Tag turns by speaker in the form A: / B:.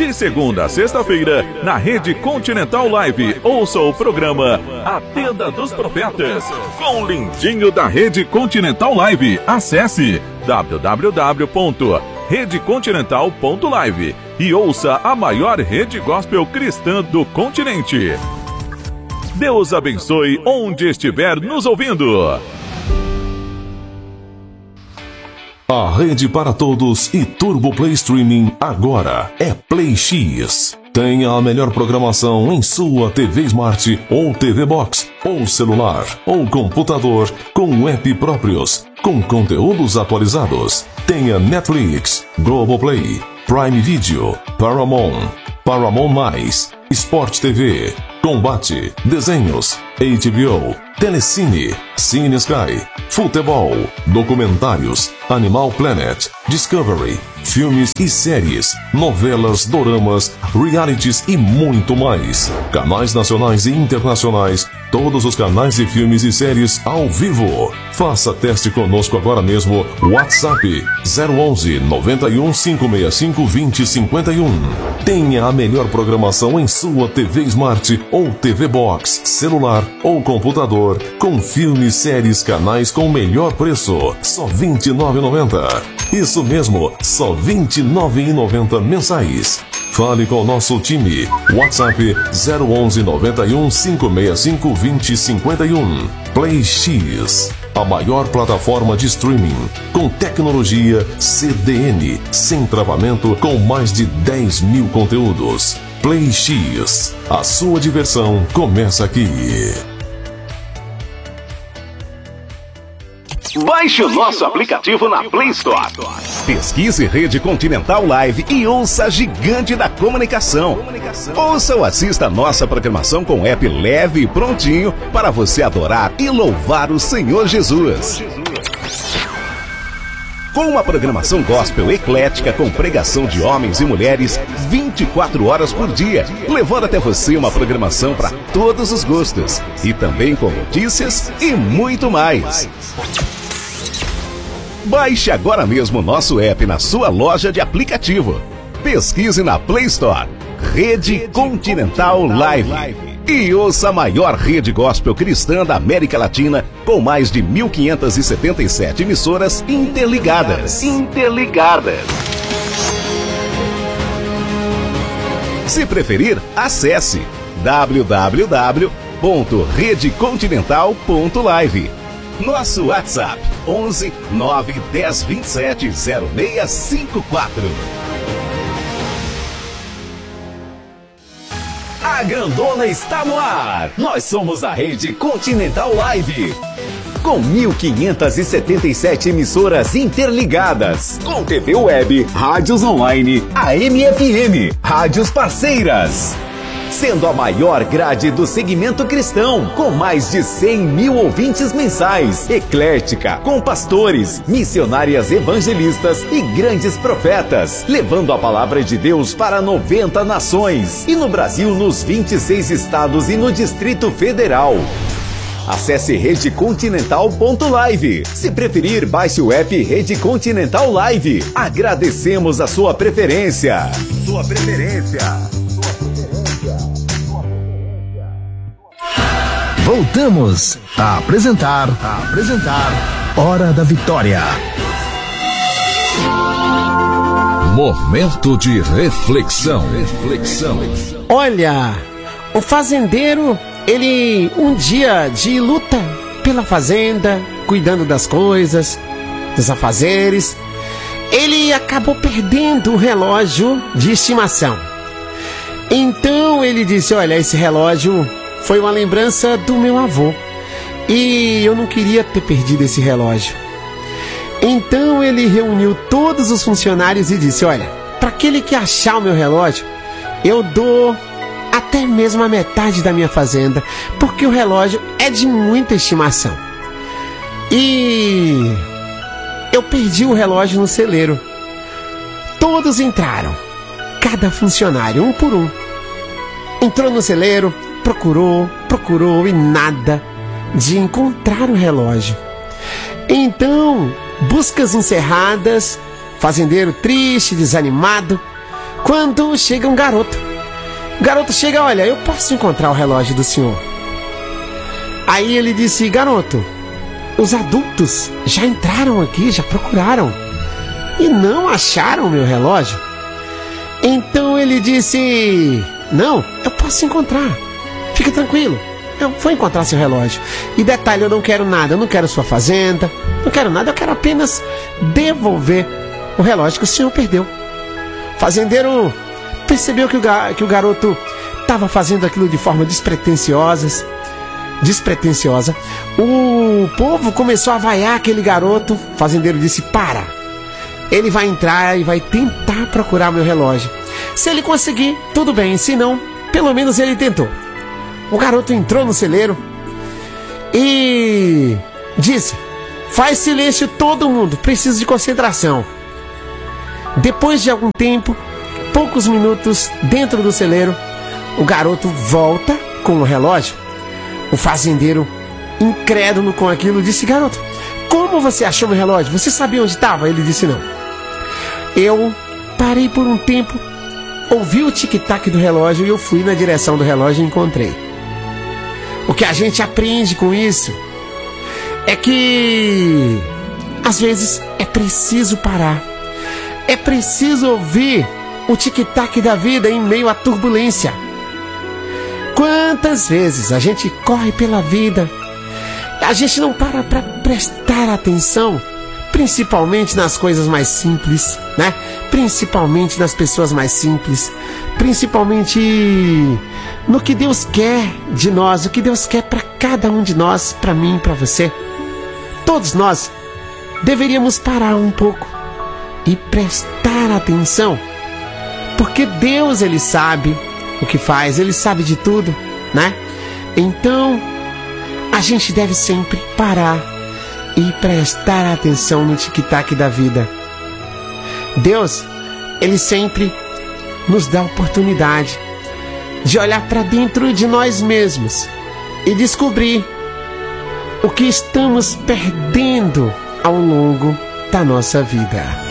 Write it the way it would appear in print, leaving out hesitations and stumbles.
A: De segunda a sexta-feira, na Rede Continental Live, ouça o programa A Tenda dos Profetas, com o lindinho da Rede Continental Live. Acesse www.redecontinental.live e ouça a maior rede gospel cristã do continente. Deus abençoe onde estiver nos ouvindo.
B: A rede para todos e Turbo Play Streaming agora é Play X. Tenha a melhor programação em sua TV Smart ou TV Box, ou celular, ou computador, com app próprios, com conteúdos atualizados. Tenha Netflix, Globoplay, Prime Video, Paramount, Paramount+, Sport TV, Combate, Desenhos, HBO, Telecine, Cine Sky, Futebol, Documentários, Animal Planet, Discovery, filmes e séries, novelas, doramas, realities e muito mais. Canais nacionais e internacionais, todos os canais de filmes e séries ao vivo. Faça teste conosco agora mesmo. WhatsApp 011 91 565 2051. Tenha a melhor programação em sua TV Smart ou TV Box, celular ou computador, com filmes, séries, canais com melhor preço. Só R$ 29,90. Isso mesmo, só R$ 29,90 mensais. Fale com o nosso time. WhatsApp 011 91 565 2051. Play X, a maior plataforma de streaming com tecnologia CDN, sem travamento, com mais de 10 mil conteúdos. Play X, a sua diversão começa aqui.
C: Baixe o nosso aplicativo na Play Store. Pesquise Rede Continental Live e ouça a gigante da comunicação. Ouça ou assista a nossa programação com app leve e prontinho para você adorar e louvar o Senhor Jesus. Com uma programação gospel eclética com pregação de homens e mulheres 24 horas por dia, levando até você uma programação para todos os gostos e também com notícias e muito mais. Baixe agora mesmo o nosso app na sua loja de aplicativo. Pesquise na Play Store Rede Continental Live e ouça a maior rede gospel cristã da América Latina, com mais de 1.577 emissoras interligadas. Se preferir, acesse www.redecontinental.live. Nosso WhatsApp 11 9 10 27 0654.
D: A Grandona está no ar. Nós somos a Rede Continental Live, com 1.577 emissoras interligadas, com TV web, rádios online, AM e FM, rádios parceiras, sendo a maior grade do segmento cristão, com mais de 100 mil ouvintes mensais, eclética, com pastores, missionárias evangelistas e grandes profetas, levando a palavra de Deus para 90 nações, e no Brasil, nos 26 estados e no Distrito Federal. Acesse redecontinental.live. Se preferir, baixe o app Rede Continental Live. Agradecemos a sua preferência.
E: Voltamos a apresentar Hora da Vitória.
B: Momento de reflexão.
F: Olha, o fazendeiro, ele um dia de luta pela fazenda, cuidando das coisas, dos afazeres, ele acabou perdendo o relógio de estimação. Então ele disse: olha, esse relógio foi uma lembrança do meu avô e eu não queria ter perdido esse relógio. Então ele reuniu todos os funcionários e disse: olha, para aquele que achar o meu relógio, eu dou até mesmo a metade da minha fazenda, porque o relógio é de muita estimação. E eu perdi o relógio no celeiro. Todos entraram, cada funcionário, um por um. Entrou no celeiro, procurou e nada de encontrar o relógio. Então, buscas encerradas, fazendeiro triste, desanimado, quando chega um garoto. O garoto chega: olha, eu posso encontrar o relógio do senhor? Aí ele disse: garoto, os adultos já entraram aqui, já procuraram e não acharam o meu relógio. Então ele disse: não, eu posso encontrar, fica tranquilo, eu vou encontrar seu relógio. E detalhe, eu não quero nada, eu não quero sua fazenda, não quero nada, eu quero apenas devolver o relógio que o senhor perdeu. O fazendeiro percebeu que o garoto estava fazendo aquilo de forma despretensiosa. O povo começou a vaiar aquele garoto. O fazendeiro disse: para, ele vai entrar e vai tentar procurar meu relógio. Se ele conseguir, tudo bem, se não, pelo menos ele tentou. O garoto entrou no celeiro e disse: faz silêncio todo mundo, preciso de concentração. Depois de algum tempo, poucos minutos dentro do celeiro, o garoto volta com o relógio. O fazendeiro, incrédulo com aquilo, disse: garoto, como você achou meu relógio? Você sabia onde estava? Ele disse: não. Eu parei por um tempo, ouvi o tic-tac do relógio e eu fui na direção do relógio e encontrei. O que a gente aprende com isso é que às vezes é preciso parar. É preciso ouvir o tic-tac da vida em meio à turbulência. Quantas vezes a gente corre pela vida, a gente não para prestar atenção, principalmente nas coisas mais simples, né? Principalmente nas pessoas mais simples, principalmente no que Deus quer de nós, o que Deus quer para cada um de nós, para mim, para você. Todos nós deveríamos parar um pouco e prestar atenção, porque Deus, Ele sabe o que faz, Ele sabe de tudo, né? Então, a gente deve sempre parar e prestar atenção no tic-tac da vida. Deus, Ele sempre nos dá a oportunidade de olhar para dentro de nós mesmos e descobrir o que estamos perdendo ao longo da nossa vida.